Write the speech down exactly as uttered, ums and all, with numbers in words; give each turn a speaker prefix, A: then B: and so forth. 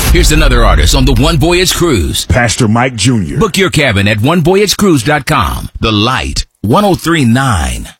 A: Here's another artist on the One Voyage Cruise.
B: Pastor Mike Junior
A: Book your cabin at one voyage cruise dot com. The Light, one oh three point nine.